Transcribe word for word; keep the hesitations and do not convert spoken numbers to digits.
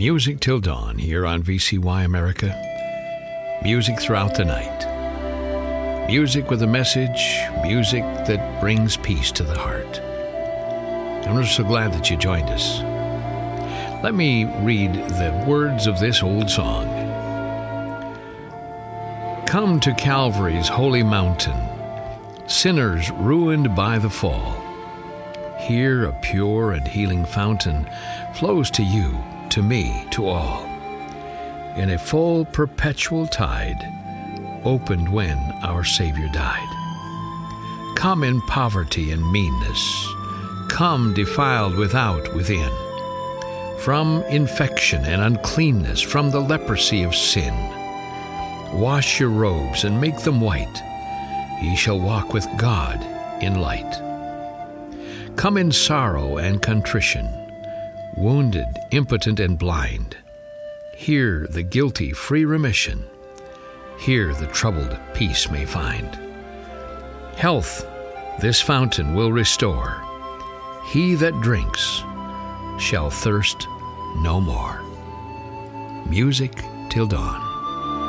Music till dawn here on V C Y America. Music throughout the night. Music with a message. Music that brings peace to the heart. And we're so glad that you joined us. Let me read the words of this old song. Come to Calvary's holy mountain, sinners ruined by the fall. Here a pure and healing fountain flows to you, to me, to all. In a full perpetual tide, opened when our Savior died. Come in poverty and meanness, come defiled without, within. From infection and uncleanness, from the leprosy of sin. Wash your robes and make them white. Ye shall walk with God in light. Come in sorrow and contrition, wounded, impotent, and blind. Here the guilty free remission. Here the troubled peace may find. Health this fountain will restore. He that drinks shall thirst no more. Music till dawn.